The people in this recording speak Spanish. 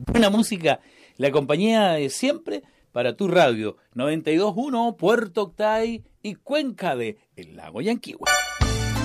Buena música, la compañía de siempre para tu radio 92.1 Puerto Octay y Cuenca de El Lago Yanquihue.